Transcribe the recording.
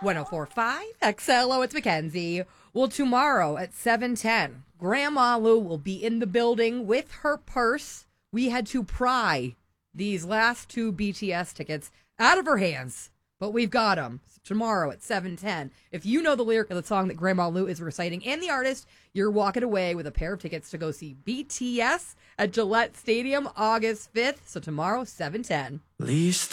1045 XLO, it's Mackenzie. Well, tomorrow at 7:10, Grandma Lou will be in the building with her purse. We had to pry these last two BTS tickets out of her hands, but we've got them. So tomorrow at 7:10. If you know the lyric of the song that Grandma Lou is reciting and the artist, you're walking away with a pair of tickets to go see BTS at Gillette Stadium August 5th. So tomorrow, 7:10.